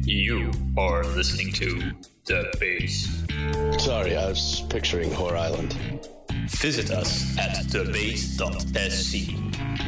You are listening to The Base. Sorry, I was picturing Whore Island. Visit us at thebase.sc.